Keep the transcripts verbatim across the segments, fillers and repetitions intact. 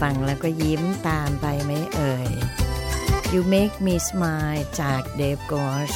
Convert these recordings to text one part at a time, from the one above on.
ฟังแล้วก็ยิ้มตามไปไหมเอ่ย You Make Me Smile จาก Dave Ghosh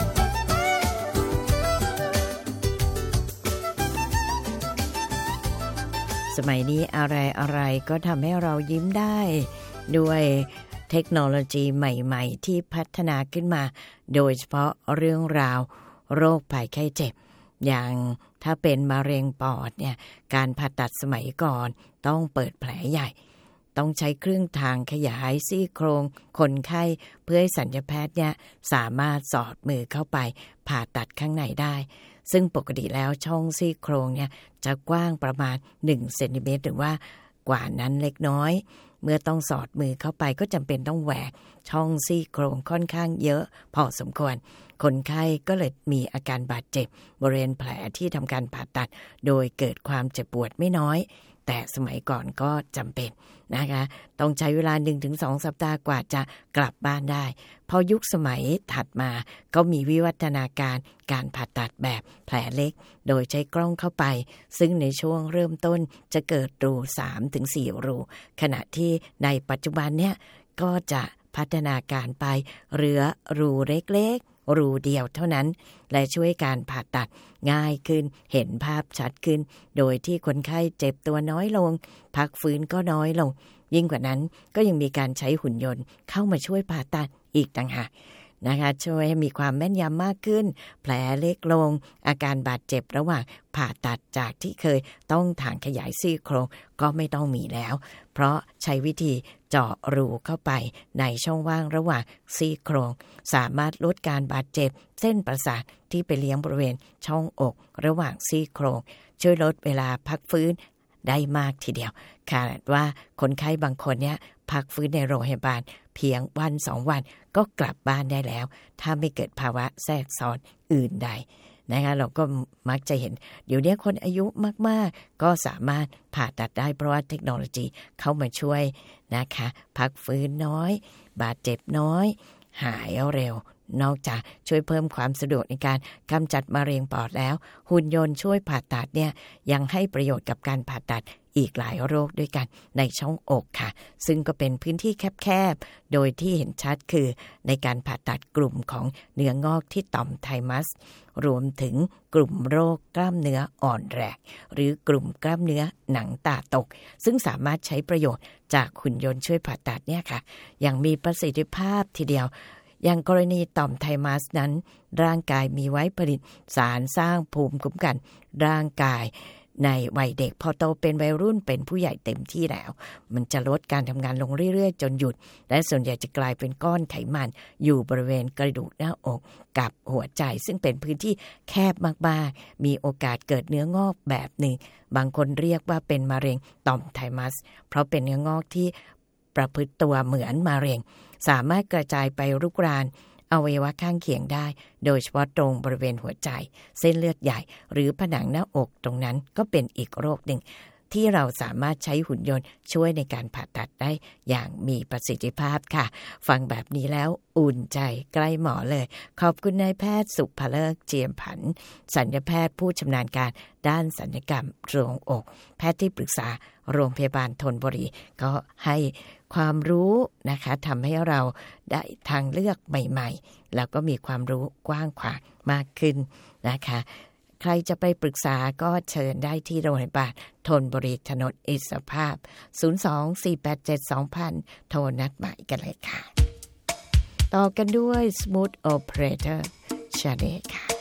สมัยนี้อะไรๆก็ทำให้เรายิ้มได้ด้วยเทคโนโลยีใหม่ๆที่พัฒนาขึ้นมาโดยเฉพาะเรื่องราวโรคภัยไข้เจ็บอย่างถ้าเป็นมะเร็งปอดเนี่ยการผ่าตัดสมัยก่อนต้องเปิดแผลใหญ่ต้องใช้เครื่องทางขยายซี่โครงคนไข้เพื่อให้ศัลยแพทย์เนี่ยสามารถสอดมือเข้าไปผ่าตัดข้างในได้ซึ่งปกติแล้วช่องซี่โครงเนี่ยจะกว้างประมาณหนึ่งเซนติเมตรหรือว่ากว่านั้นเล็กน้อยเมื่อต้องสอดมือเข้าไปก็จำเป็นต้องแหวกช่องซี่โครงค่อนข้างเยอะพอสมควรคนไข้ก็เลยมีอาการบาดเจ็บบริเวณแผลที่ทำการผ่าตัดโดยเกิดความเจ็บปวดไม่น้อยแต่สมัยก่อนก็จำเป็นนะคะต้องใช้เวลา หนึ่งถึงสอง สัปดาห์กว่าจะกลับบ้านได้พอยุคสมัยถัดมาก็มีวิวัฒนาการการผ่าตัดแบบแผลเล็กโดยใช้กล้องเข้าไปซึ่งในช่วงเริ่มต้นจะเกิดรู สามถึงสี่ รูขณะที่ในปัจจุบันเนี่ยก็จะพัฒนาการไปเหลือรูเล็กๆรูเดียวเท่านั้นและช่วยการผ่าตัดง่ายขึ้นเห็นภาพชัดขึ้นโดยที่คนไข้เจ็บตัวน้อยลงพักฟื้นก็น้อยลงยิ่งกว่านั้นก็ยังมีการใช้หุ่นยนต์เข้ามาช่วยผ่าตัดอีกต่างหากนะคะช่วยให้มีความแม่นยำมากขึ้นแผลเล็กลงอาการบาดเจ็บระหว่างผ่าตัดจากที่เคยต้องถ่างขยายซี่โครงก็ไม่ต้องมีแล้วเพราะใช้วิธีเจาะรูเข้าไปในช่องว่างระหว่างซี่โครงสามารถลดการบาดเจ็บเส้นประสาทที่ไปเลี้ยงบริเวณช่องอกระหว่างซี่โครงช่วยลดเวลาพักฟื้นได้มากทีเดียวขนาดว่าคนไข้บางคนเนี่ยพักฟื้นในโรงพยาบาลเพียงวันสองวันก็กลับบ้านได้แล้วถ้าไม่เกิดภาวะแทรกซ้อนอื่นใดนะคะเราก็มักจะเห็นเดี๋ยวนี้คนอายุมากๆก็สามารถผ่าตัดได้เพราะว่าเทคโนโลยีเข้ามาช่วยนะคะพักฟื้นน้อยบาดเจ็บน้อยหายเร็วนอกจากช่วยเพิ่มความสะดวกในการกำจัดมะเร็งปอดแล้วหุ่นยนต์ช่วยผ่าตัดเนี่ยยังให้ประโยชน์กับการผ่าตัดอีกหลายโรคด้วยกันในช่องอกค่ะซึ่งก็เป็นพื้นที่แคบๆโดยที่เห็นชัดคือในการผ่าตัดกลุ่มของเนื้องอกที่ต่อมไทมัสรวมถึงกลุ่มโรคกล้ามเนื้ออ่อนแรงหรือกลุ่มกล้ามเนื้อหนังตาตกซึ่งสามารถใช้ประโยชน์จากหุ่นยนต์ช่วยผ่าตัดเนี่ยค่ะอย่างมีประสิทธิภาพทีเดียวอย่างกรณีต่อมไทมัสนั้นร่างกายมีไว้ผลิตสารสร้างภูมิคุ้มกันร่างกายในวัยเด็กพอโตเป็นวัยรุ่นเป็นผู้ใหญ่เต็มที่แล้วมันจะลดการทำงานลงเรื่อยๆจนหยุดและส่วนใหญ่จะกลายเป็นก้อนไขมันอยู่บริเวณกระดูกหน้าอกกับหัวใจซึ่งเป็นพื้นที่แคบมากๆมีโอกาสเกิดเนื้องอกแบบหนึ่งบางคนเรียกว่าเป็นมะเร็งต่อมไทมัสเพราะเป็นเนื้องอกที่ประพฤติตัวเหมือนมะเร็งสามารถกระจายไปรุกรานอวัยวะข้างเคียงได้โดยเฉพาะตรงบริเวณหัวใจเส้นเลือดใหญ่หรือผนังหน้าอกตรงนั้นก็เป็นอีกโรคหนึ่งที่เราสามารถใช้หุ่นยนต์ช่วยในการผ่าตัดได้อย่างมีประสิทธิภาพค่ะฟังแบบนี้แล้วอุ่นใจใกล้หมอเลยขอบคุณนายแพทย์สุภเลิกเจียมผันศัลยแพทย์ผู้ชำนาญการด้านศัลยกรรมโรคอกแพทย์ที่ปรึกษาโรงพยาบาลธนบุรีก็ให้ความรู้นะคะทำให้เราได้ทางเลือกใหม่ๆแล้วก็มีความรู้กว้างขวางมากขึ้นนะคะใครจะไปปรึกษาก็เชิญได้ที่โรงพยาบาลธนบุรีถนนอิสรภาพศูนย์ สอง สี่ แปด เจ็ด สอง ศูนย์ ศูนย์ โทรนัดหมายกันเลยค่ะต่อกันด้วย Smooth Operator Channel ค่ะ